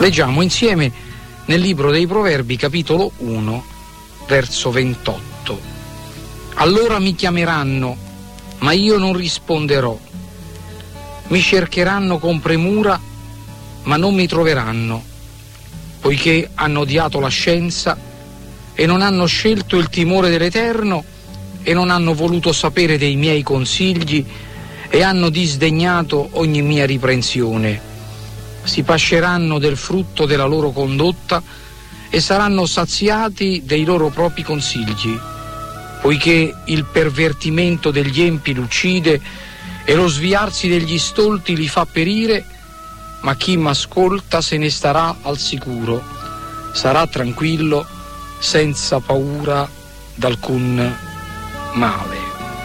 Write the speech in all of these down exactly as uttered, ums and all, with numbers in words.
Leggiamo insieme nel libro dei Proverbi, capitolo uno, verso ventotto. Allora mi chiameranno, ma io non risponderò. Mi cercheranno con premura, ma non mi troveranno, poiché hanno odiato la scienza e non hanno scelto il timore dell'Eterno e non hanno voluto sapere dei miei consigli e hanno disdegnato ogni mia riprensione. Si pasceranno del frutto della loro condotta e saranno saziati dei loro propri consigli, poiché il pervertimento degli empi l'uccide e lo sviarsi degli stolti li fa perire, ma chi m'ascolta se ne starà al sicuro, sarà tranquillo senza paura d'alcun male.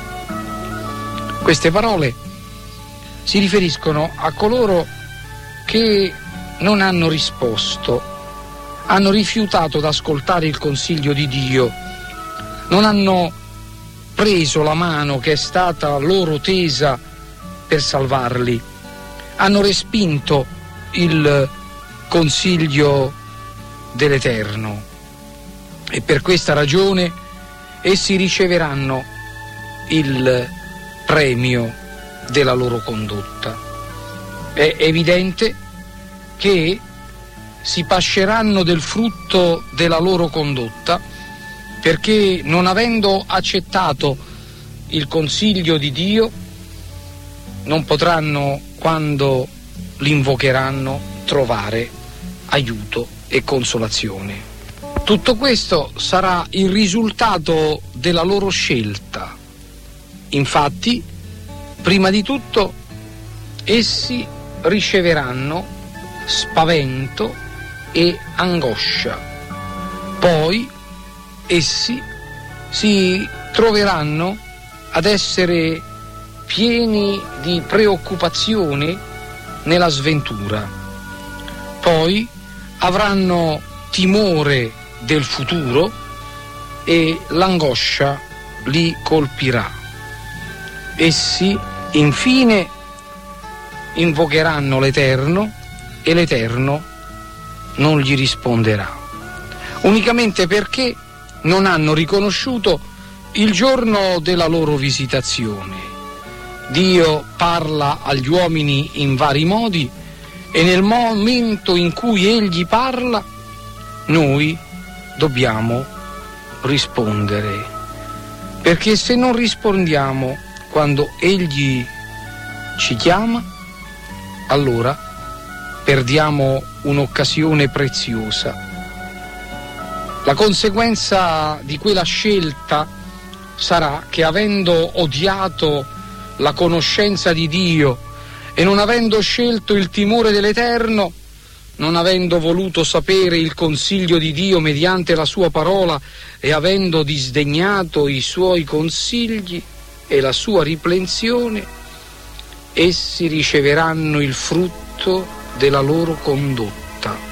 Queste parole si riferiscono a coloro che non hanno risposto, hanno rifiutato d'ascoltare il consiglio di Dio, non hanno preso la mano che è stata loro tesa per salvarli, hanno respinto il consiglio dell'Eterno e per questa ragione essi riceveranno il premio della loro condotta. È evidente che si pasceranno del frutto della loro condotta perché, non avendo accettato il consiglio di Dio, non potranno, quando l'invocheranno, trovare aiuto e consolazione. Tutto questo sarà il risultato della loro scelta. Infatti, prima di tutto, essi riceveranno spavento e angoscia. Poi essi si troveranno ad essere pieni di preoccupazione nella sventura. Poi avranno timore del futuro e l'angoscia li colpirà. Essi infine invocheranno l'Eterno e l'Eterno non gli risponderà, unicamente perché non hanno riconosciuto il giorno della loro visitazione. Dio parla agli uomini in vari modi e nel momento in cui Egli parla, noi dobbiamo rispondere, perché se non rispondiamo quando Egli ci chiama, allora perdiamo un'occasione preziosa. La conseguenza di quella scelta sarà che, avendo odiato la conoscenza di Dio e non avendo scelto il timore dell'Eterno, non avendo voluto sapere il consiglio di Dio mediante la sua parola e avendo disdegnato i suoi consigli e la sua riprensione, essi riceveranno il frutto della loro condotta.